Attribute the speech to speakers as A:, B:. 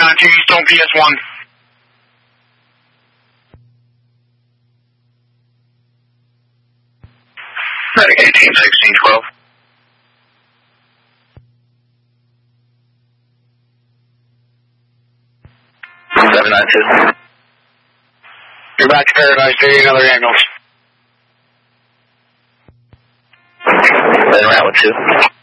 A: 792 Eastone PS1. Medic 181612. You're back to Paradise, Day, another ambulance.
B: Then route 2.